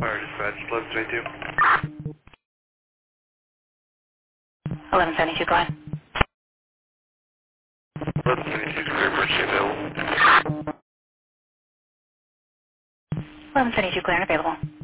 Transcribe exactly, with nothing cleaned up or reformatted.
Fire dispatch, eleven seventy-two. eleven seventy-two, go ahead. eleven seventy-two, clear emergency available. eleven seventy-two, clear and available.